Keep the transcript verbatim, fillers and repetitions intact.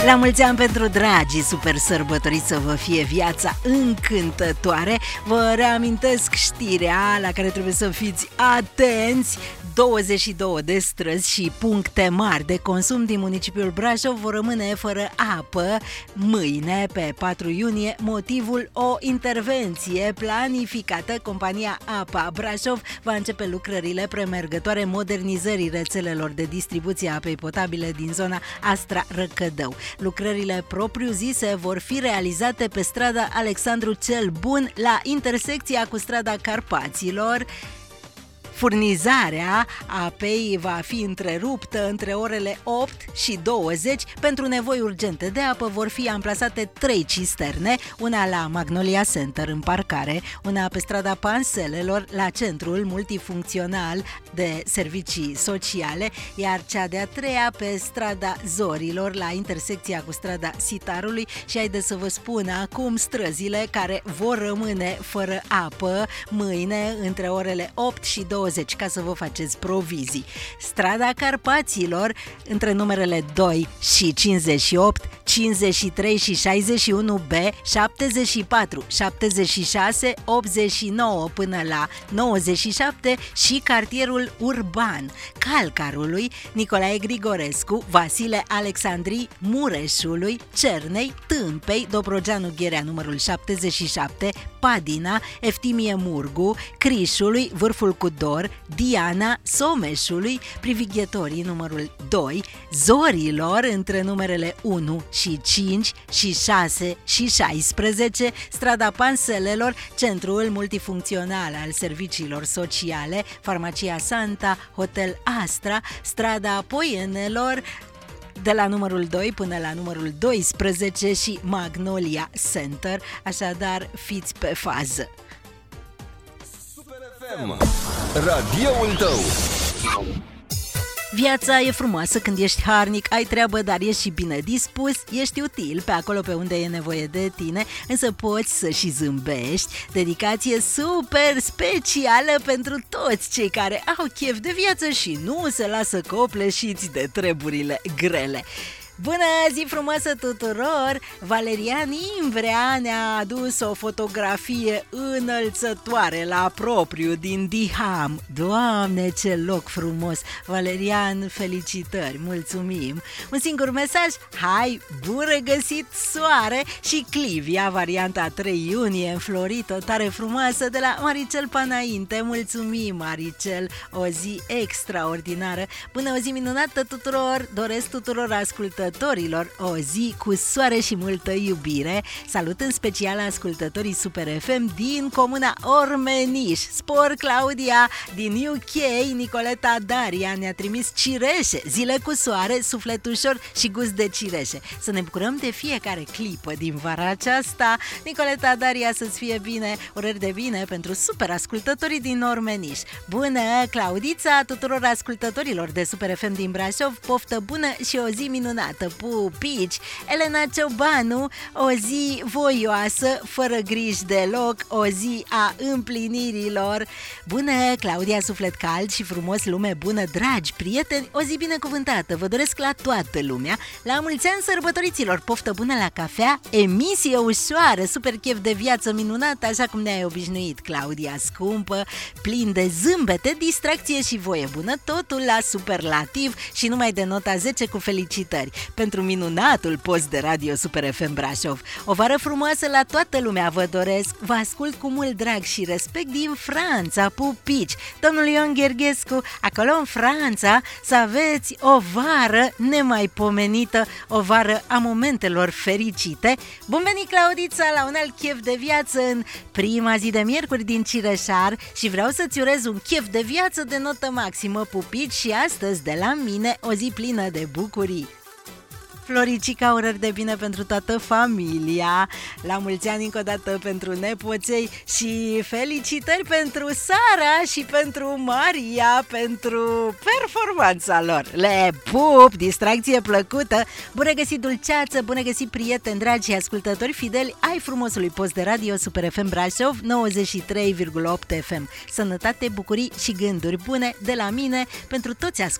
La mulți ani pentru dragii super sărbătoriți, să vă fie viața încântătoare. Vă reamintesc știrea la care trebuie să fiți atenți. douăzeci și două de străzi și puncte mari de consum din municipiul Brașov vor rămâne fără apă mâine, pe patru iunie, motivul o intervenție planificată. Compania APA Brașov va începe lucrările premergătoare modernizării rețelelor de distribuție a apei potabile din zona Astra-Răcădău. Lucrările propriu-zise vor fi realizate pe strada Alexandru cel Bun, la intersecția cu strada Carpaților. Furnizarea apei va fi întreruptă între orele opt și douăzeci. Pentru nevoi urgente de apă vor fi amplasate trei cisterne, una la Magnolia Center în parcare, una pe strada Panselelor la centrul multifuncțional de servicii sociale, iar cea de-a treia pe strada Zorilor la intersecția cu strada Sitarului. Și haideți să vă spun acum străzile care vor rămâne fără apă mâine între orele opt și douăzeci, ca să vă faceți provizii. Strada Carpaților între numerele doi și cincizeci și opt, cincizeci și trei și șaizeci și unu B, șaptezeci și patru, șaptezeci și șase, optzeci și nouă până la nouăzeci și șapte și cartierul urban Calcarului, Nicolae Grigorescu, Vasile Alexandrii, Mureșului, Cernei, Tâmpei, Dobrogeanu Gherea numărul șaptezeci și șapte, Padina, Eftimie Murgu, Crișului, Vârful Cudor, Diana, Someșului, Privighetorii numărul doi, Zorilor între numerele unu și cinci și șase și șaisprezece, strada Panselelor, centrul multifuncțional al serviciilor sociale, Farmacia Santa, Hotel Astra, strada Poienelor de la numărul doi până la numărul doisprezece și Magnolia Center. Așadar, fiți pe fază. Super F M, radioul tău. Viața e frumoasă când ești harnic, ai treabă, dar ești și bine dispus, ești util pe acolo pe unde e nevoie de tine, însă poți să și zâmbești. Dedicație super specială pentru toți cei care au chef de viață și nu se lasă copleșiți de treburile grele. Bună zi frumoasă tuturor! Valerian Imbrea ne-a adus o fotografie înălțătoare la propriu din Diham. Doamne, ce loc frumos! Valerian, felicitări, mulțumim! Un singur mesaj: hai, bun regăsit soare! Și Clivia, varianta trei iunie, înflorită, tare frumoasă, de la Maricel Panainte. Mulțumim, Maricel, o zi extraordinară! Bună o zi minunată tuturor! Doresc tuturor ascultătorilor o zi cu soare și multă iubire. Salut în special ascultătorii Super F M din comuna Ormeniș. Spor Claudia din U K, Nicoleta Daria ne-a trimis cireșe, zile cu soare, suflet ușor și gust de cireșe. Să ne bucurăm de fiecare clipă din vara aceasta. Nicoleta Daria, să-ți fie bine, urări de bine pentru super ascultătorii din Ormeniș. Bună, Claudița, tuturor ascultătorilor de Super F M din Brașov, poftă bună și o zi minunată. Pupici. Elena Ciobanu, o zi voioasă, fără griji deloc, o zi a împlinirilor. Bună, Claudia, suflet cald și frumos, lume bună, dragi prieteni, o zi binecuvântată vă doresc la toată lumea. La mulți ani sărbătoriților, poftă bună la cafea, emisie ușoară, super chef de viață minunată, așa cum ne-ai obișnuit, Claudia scumpă, plin de zâmbete, distracție și voie bună, totul la superlativ și numai de nota zece cu felicitări pentru minunatul post de radio Super F M Brașov. O vară frumoasă la toată lumea vă doresc, vă ascult cu mult drag și respect din Franța, pupici. Domnul Ion Gherghescu, acolo în Franța, să aveți o vară nemaipomenită, o vară a momentelor fericite. Bun venit, Claudița, la un alt chef de viață în prima zi de miercuri din Cireșar și vreau să-ți urez un chef de viață de notă maximă, pupici, și astăzi de la mine o zi plină de bucurii. Floricica, urări de bine pentru toată familia, la mulți ani încă o dată pentru nepoței și felicitări pentru Sara și pentru Maria pentru performanța lor. Le pup, distracție plăcută, bună găsit dulceață, bună găsit prieteni dragi și ascultători fideli ai frumosului post de radio Super F M Brașov nouăzeci și trei virgulă opt F M. Sănătate, bucurii și gânduri bune de la mine pentru toți ascultătorii